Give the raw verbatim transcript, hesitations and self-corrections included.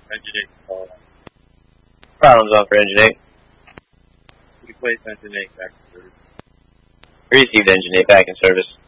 Engine eight call. Problems on for Engine eight. We place Engine eight back in service. Received Engine eight back in service.